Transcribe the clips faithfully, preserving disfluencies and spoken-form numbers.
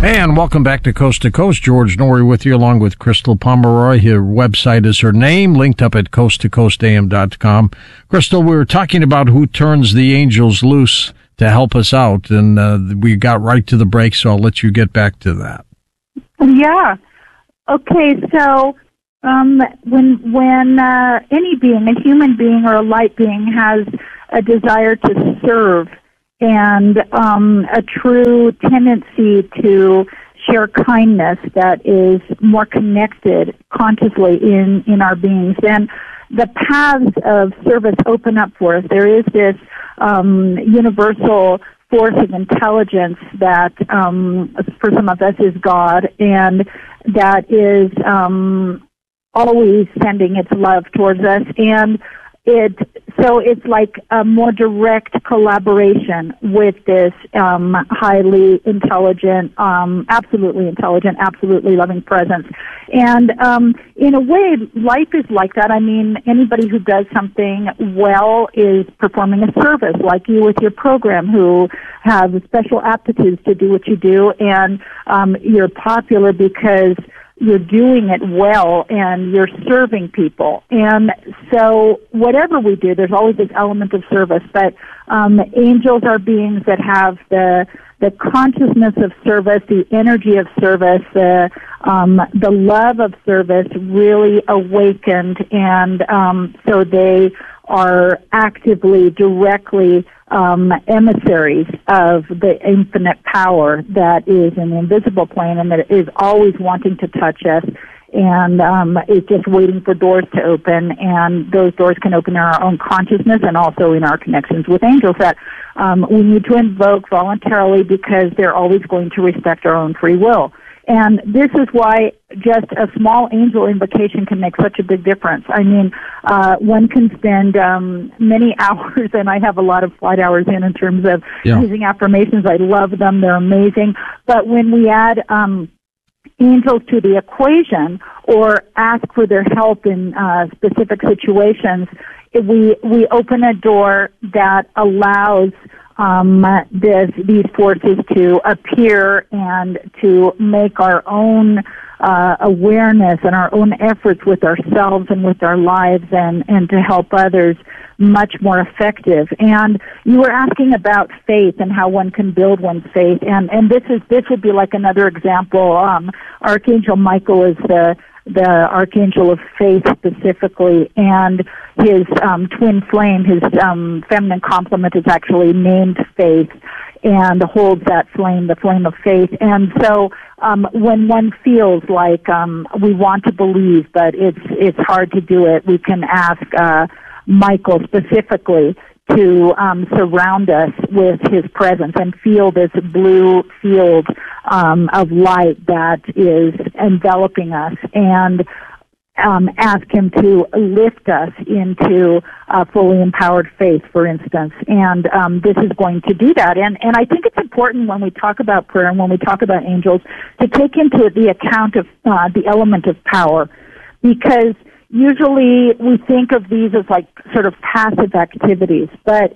And welcome back to Coast to Coast. George Noory with you, along with Crystal Pomeroy. Her website is her name, linked up at coast to coast a m dot com. Crystal, we were talking about who turns the angels loose to help us out, and uh, we got right to the break, so I'll let you get back to that. Yeah. Okay, so um, when when uh, any being, a human being or a light being, has a desire to serve and um, a true tendency to share kindness that is more connected consciously in, in our beings, then the paths of service open up for us. There is this um, universal force of intelligence that um, for some of us is God, and that is um, always sending its love towards us. And it so it's like a more direct collaboration with this um, highly intelligent, um, absolutely intelligent, absolutely loving presence. And um, in a way, life is like that. I mean, anybody who does something well is performing a service, like you with your program, who have special aptitudes to do what you do, and um, you're popular because you're doing it well and you're serving people. And so whatever we do, there's always this element of service. But um, angels are beings that have the the consciousness of service, the energy of service, the um, the love of service really awakened, and um, so they are actively, directly um, emissaries of the infinite power that is in the invisible plane and that is always wanting to touch us, and um, is just waiting for doors to open, and those doors can open in our own consciousness and also in our connections with angels that um, we need to invoke voluntarily, because they're always going to respect our own free will. And this is why just a small angel invocation can make such a big difference. I mean, uh, one can spend um, many hours, and I have a lot of flight hours in in terms of yeah. using affirmations. I love them. They're amazing. But when we add um, angels to the equation or ask for their help in uh, specific situations, it, we, we open a door that allows Um, this, these forces to appear and to make our own uh, awareness and our own efforts with ourselves and with our lives and, and to help others much more effective. And you were asking about faith and how one can build one's faith, and, and this is this would be like another example. Um, Archangel Michael is the the Archangel of Faith specifically, and his um, twin flame, his um, feminine complement, is actually named Faith, and holds that flame, the flame of faith. And so um, when one feels like um, we want to believe, but it's it's hard to do it, we can ask uh, Michael specifically to um, surround us with his presence and feel this blue field um, of light that is enveloping us, and um, ask him to lift us into uh, fully empowered faith, for instance. And um, this is going to do that. And, and I think it's important when we talk about prayer and when we talk about angels to take into the account of uh, the element of power, because usually we think of these as like sort of passive activities, but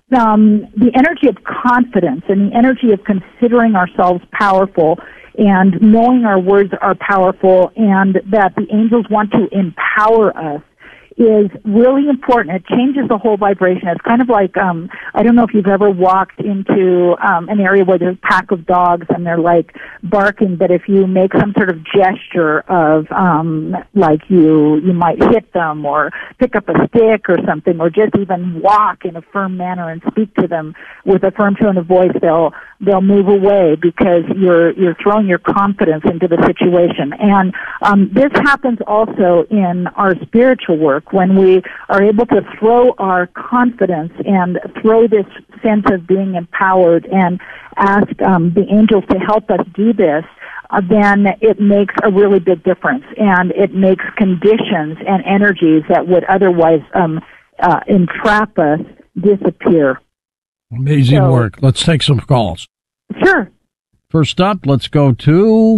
um, the energy of confidence and the energy of considering ourselves powerful and knowing our words are powerful and that the angels want to empower us is really important. It changes the whole vibration. It's kind of like, um, I don't know if you've ever walked into um, an area where there's a pack of dogs and they're like barking, but if you make some sort of gesture of um, like you you might hit them or pick up a stick or something, or just even walk in a firm manner and speak to them with a firm tone of voice, they'll they'll move away because you're you're throwing your confidence into the situation. And um, this happens also in our spiritual work, when we are able to throw our confidence and throw this sense of being empowered and ask um, the angels to help us do this, uh, then it makes a really big difference, and it makes conditions and energies that would otherwise um, uh, entrap us disappear. Amazing so, work. Let's take some calls. Sure. First up, let's go to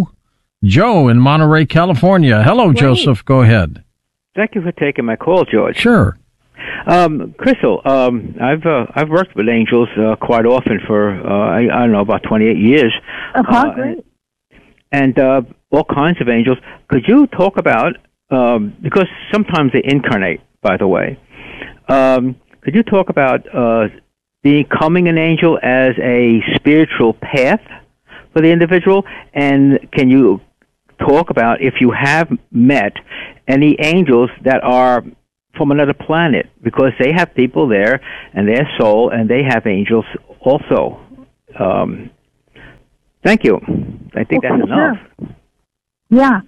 Joe in Monterey, California. Hello, Great. Joseph. Go ahead. Thank you for taking my call, George. Sure. Um, Crystal, um, I've uh, I've worked with angels uh, quite often for uh, I, I don't know about twenty-eight years. Uh-huh, uh, great. and uh, all kinds of angels. Could you talk about, um, because sometimes they incarnate, by the way, um, could you talk about uh, becoming an angel as a spiritual path for the individual? And can you talk about if you have met any angels that are from another planet, because they have people there and their soul, and they have angels also. Um, thank you. I think okay, that's enough. Sure. Yeah.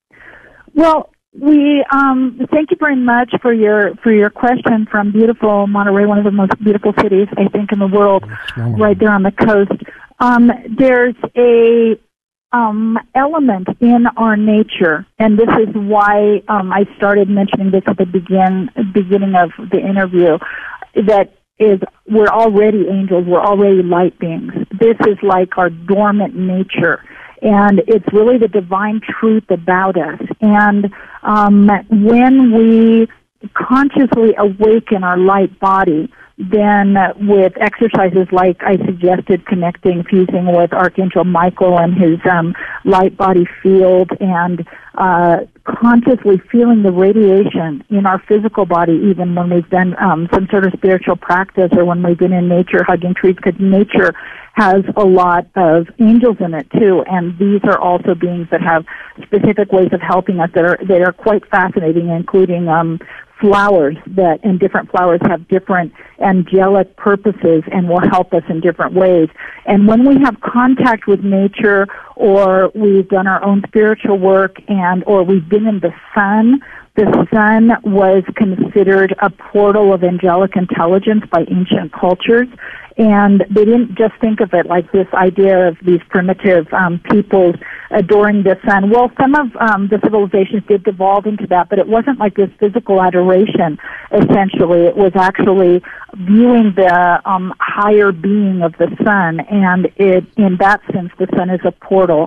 Well, we um, thank you very much for your for your question from beautiful Monterey, one of the most beautiful cities I think in the world, right there on the coast. Um, there's a Um, element in our nature, and this is why um, I started mentioning this at the begin beginning of the interview, that is we're already angels, we're already light beings. This is like our dormant nature, and it's really the divine truth about us. And um, when we consciously awaken our light body, then uh, with exercises like I suggested, connecting, fusing with Archangel Michael and his um, light body field, and uh, consciously feeling the radiation in our physical body, even when we've done um, some sort of spiritual practice or when we've been in nature hugging trees, because nature has a lot of angels in it too, and these are also beings that have specific ways of helping us that are that are quite fascinating, including um, flowers that, and different flowers have different angelic purposes and will help us in different ways. And when we have contact with nature, or we've done our own spiritual work, and or we've been in the sun, the sun was considered a portal of angelic intelligence by ancient cultures. And they didn't just think of it like this idea of these primitive um, peoples adoring the sun. Well, some of um, the civilizations did devolve into that, but it wasn't like this physical adoration, essentially. It was actually viewing the um, higher being of the sun, and it, in that sense, the sun is a portal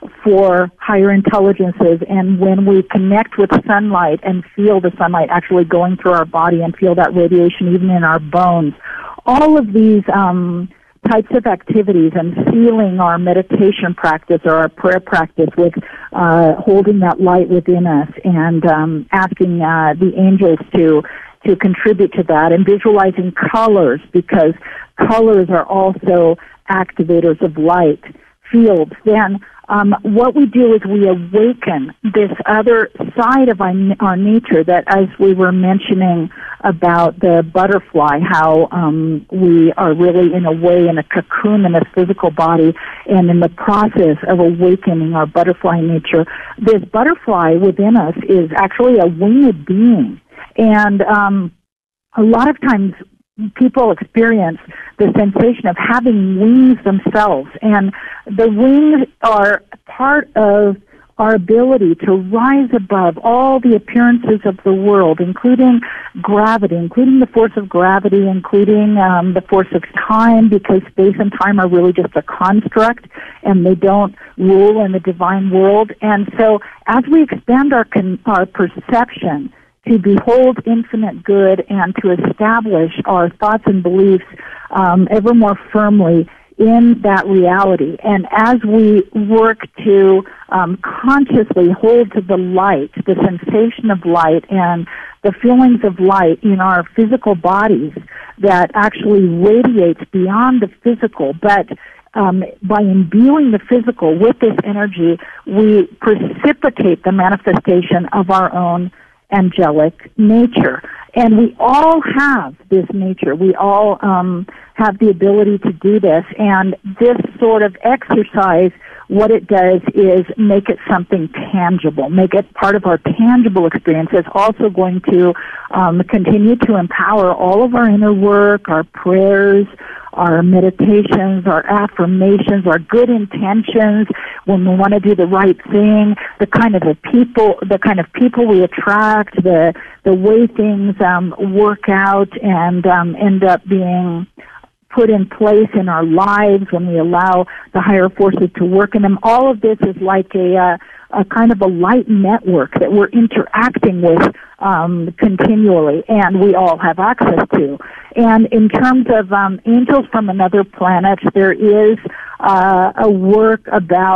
for higher intelligences. And when we connect with sunlight and feel the sunlight actually going through our body and feel that radiation even in our bones, all of these um, types of activities, and feeling our meditation practice or our prayer practice with uh, holding that light within us, and um, asking uh, the angels to to contribute to that, and visualizing colors, because colors are also activators of light fields, then Um, what we do is we awaken this other side of our, our nature that, as we were mentioning about the butterfly, how um, we are really in a way in a cocoon in a physical body, and in the process of awakening our butterfly nature, this butterfly within us is actually a winged being. And um, a lot of times people experience the sensation of having wings themselves, and the wings are part of our ability to rise above all the appearances of the world, including gravity, including the force of gravity, including um, the force of time, because space and time are really just a construct, and they don't rule in the divine world. And so as we expand our, con- our perception to behold infinite good and to establish our thoughts and beliefs um, ever more firmly in that reality, and as we work to um, consciously hold to the light, the sensation of light and the feelings of light in our physical bodies that actually radiates beyond the physical, but Um, by imbuing the physical with this energy, we precipitate the manifestation of our own angelic nature. And we all have this nature. We all um, have the ability to do this. And this sort of exercise, what it does is make it something tangible, make it part of our tangible experience. It's also going to um, continue to empower all of our inner work, our prayers, our meditations, our affirmations, our good intentions, when we want to do the right thing, the kind of the people, the kind of people we attract, the the way things um, work out and um, end up being put in place in our lives when we allow the higher forces to work in them. All of this is like a uh, a kind of a light network that we're interacting with um, continually, and we all have access to. And in terms of um, angels from another planet, there is uh, a work about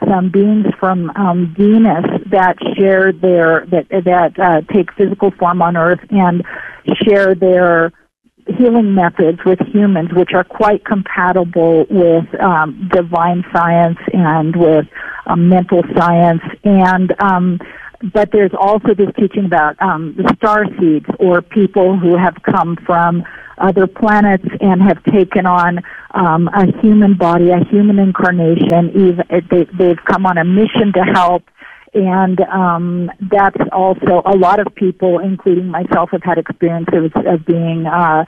um, beings from um, Venus that share their that that uh, take physical form on Earth and share their healing methods with humans, which are quite compatible with um, divine science and with um, mental science. And um, but there's also this teaching about um, the star seeds, or people who have come from other planets and have taken on um, a human body, a human incarnation. Even they, they've come on a mission to help. And um, that's also, a lot of people, including myself, have had experiences of being uh,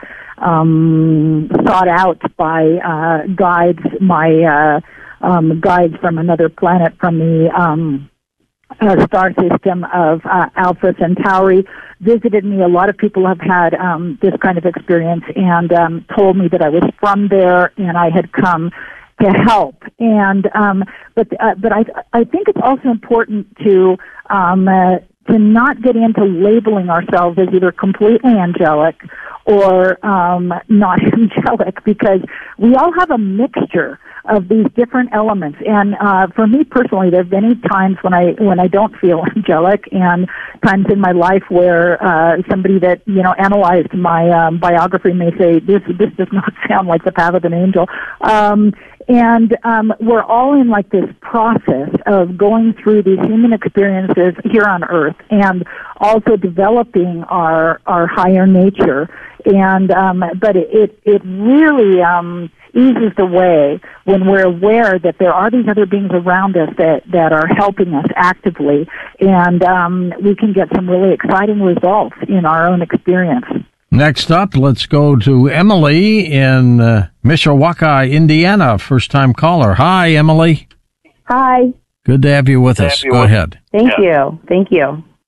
um, sought out by uh, guides, my uh, um, guides from another planet, from the um, uh, star system of uh, Alpha Centauri, visited me. A lot of people have had um, this kind of experience and um, told me that I was from there and I had come to help. And um, but uh, but I I think it's also important to um, uh, to not get into labeling ourselves as either completely angelic or um, not angelic, because we all have a mixture of these different elements. And uh, for me personally, there have been times when I when I don't feel angelic, and times in my life where uh, somebody that you know analyzed my um, biography may say this this does not sound like the path of an angel. Um, And um, we're all in like this process of going through these human experiences here on Earth, and also developing our our higher nature. And um, but it it, it really um, eases the way when we're aware that there are these other beings around us that that are helping us actively, and um, we can get some really exciting results in our own experience. Next up, let's go to Emily in uh, Mishawaka, Indiana. First-time caller. Hi, Emily. Hi. Good to have you with us. Go ahead. Thank you. Thank you.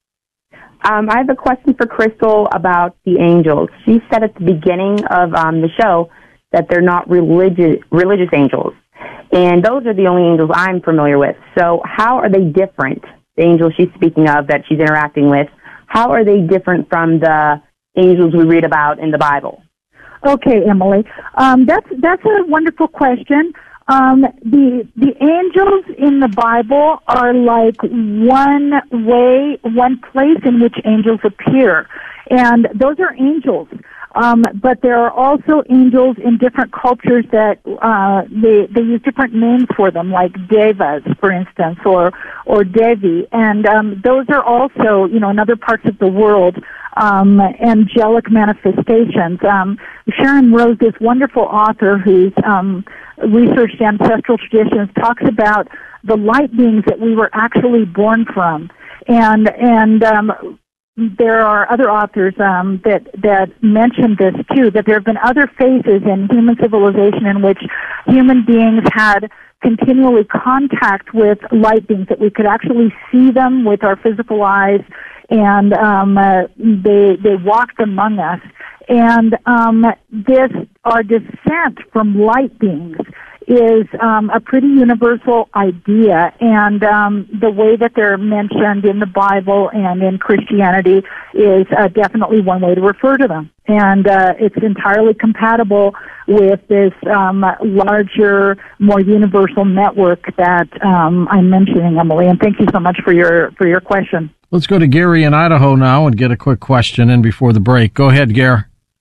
Um, I have a question for Crystal about the angels. She said at the beginning of um, the show that they're not religious religious angels, and those are the only angels I'm familiar with. So how are they different, the angels she's speaking of that she's interacting with? How are they different from the angels we read about in the Bible? Okay, Emily, um, that's that's a wonderful question. Um, the the angels in the Bible are like one way, one place in which angels appear, and those are angels. Um, but there are also angels in different cultures that uh, they they use different names for them, like devas, for instance, or or devi, and um, those are also, you know, in other parts of the world, um, angelic manifestations. Um, Sharon Rose, this wonderful author who's um, researched ancestral traditions, talks about the light beings that we were actually born from, and and um, there are other authors um, that that mention this too, that there have been other phases in human civilization in which human beings had continually contact with light beings, that we could actually see them with our physical eyes, and um, uh, they they walked among us. And um, this, our descent from light beings, is um, a pretty universal idea, and um, the way that they're mentioned in the Bible and in Christianity is uh, definitely one way to refer to them. And uh, it's entirely compatible with this um, larger, more universal network that um, I'm mentioning, Emily. And thank you so much for your for your question. Let's go to Gary in Idaho now and get a quick question in before the break. Go ahead, Gary.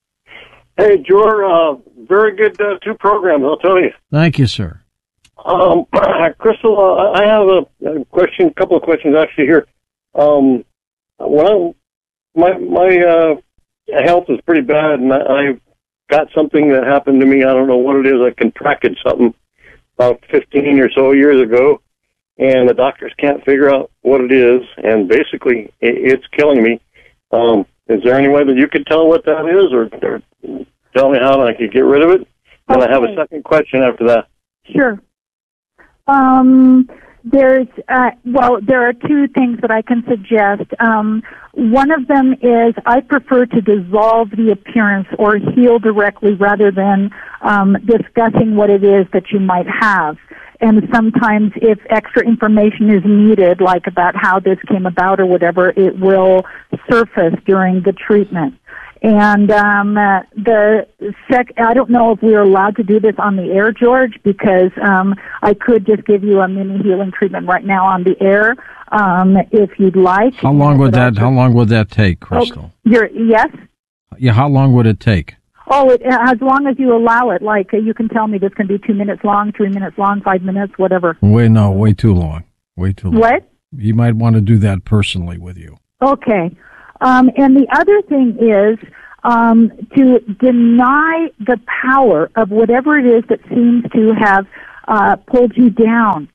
Hey, Jor, uh, very good uh, two programs, I'll tell you. Thank you, sir. Um, Crystal, uh, I have a, a question, a couple of questions actually here. Um, when I, my my uh, health is pretty bad, and I, I got something that happened to me. I don't know what it is. I contracted something about fifteen or so years ago, and the doctors can't figure out what it is, and basically it, it's killing me. Um, is there any way that you could tell what that is, or, or tell me how I could get rid of it? And okay. I have a second question after that. Sure. Um, there's, uh, well, there are two things that I can suggest. Um, one of them is I prefer to dissolve the appearance or heal directly rather than um, discussing what it is that you might have. And sometimes if extra information is needed, like about how this came about or whatever, it will surface during the treatment. And um, uh, the sec, I don't know if we are allowed to do this on the air, George, because um, I could just give you a mini healing treatment right now on the air, um, if you'd like. How long would that? How long would that take, Crystal? Oh, you're, yes. Yeah. How long would it take? Oh, it, as long as you allow it. Like uh, you can tell me this can be two minutes long, three minutes long, five minutes, whatever. Wait, no, way too long. Way too long. What? You might want to do that personally with you. Okay. Um, and the other thing is um, to deny the power of whatever it is that seems to have uh, pulled you down.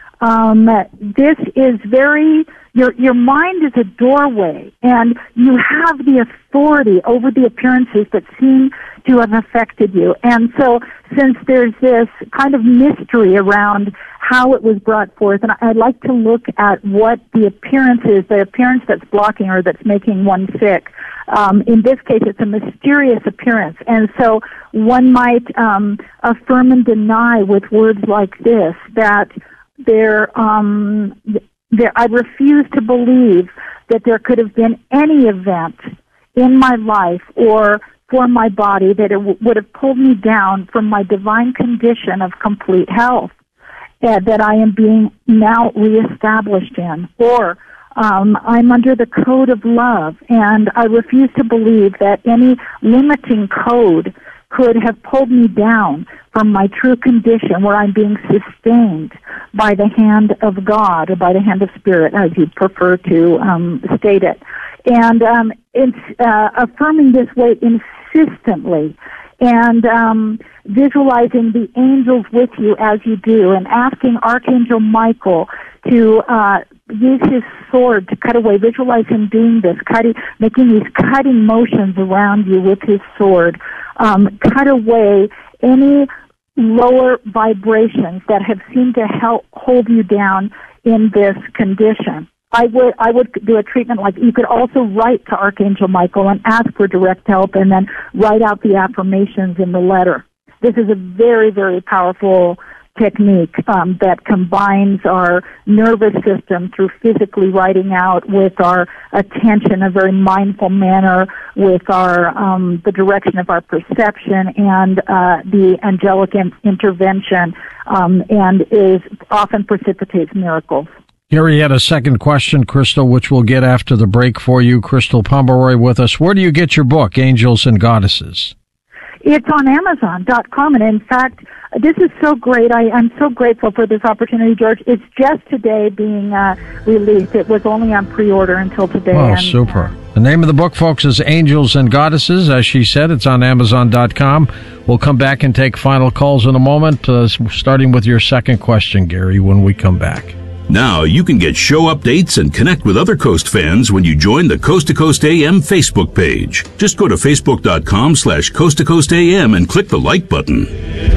Um, this is very, your, your mind is a doorway, and you have the authority over the appearances that seem to have affected you. And so since there's this kind of mystery around how it was brought forth, and I'd like to look at what the appearance is, the appearance that's blocking or that's making one sick. Um, in this case, it's a mysterious appearance. And so one might um, affirm and deny with words like this, that there, um, there, I refuse to believe that there could have been any event in my life or for my body that it w- would have pulled me down from my divine condition of complete health uh, that I am being now reestablished in. Or um, I'm under the code of love, and I refuse to believe that any limiting code could have pulled me down from my true condition where I'm being sustained by the hand of God or by the hand of Spirit, as you prefer to um, state it. And um, it's uh, affirming this way insistently and um, visualizing the angels with you as you do, and asking Archangel Michael to uh, use his sword to cut away. Visualize him doing this, cutting, making these cutting motions around you with his sword. Um, cut away any lower vibrations that have seemed to help hold you down in this condition. I would I would do a treatment like, you could also write to Archangel Michael and ask for direct help, and then write out the affirmations in the letter. This is a very, very powerful technique um, that combines our nervous system through physically writing out with our attention, a very mindful manner, with our um, the direction of our perception and uh, the angelic in- intervention, um, and is often precipitates miracles. Gary had a second question, Crystal, which we'll get after the break for you. Crystal Pomeroy with us. Where do you get your book, Angels and Goddesses? It's on Amazon dot com, and in fact, this is so great. I, I'm so grateful for this opportunity, George. It's just today being uh, released. It was only on pre-order until today. Oh, and, super. Uh, the name of the book, folks, is Angels and Goddesses. As she said, it's on Amazon dot com. We'll come back and take final calls in a moment, uh, starting with your second question, Gary, when we come back. Now you can get show updates and connect with other Coast fans when you join the Coast to Coast A M Facebook page. Just go to facebook dot com slash Coast to Coast A M and click the like button.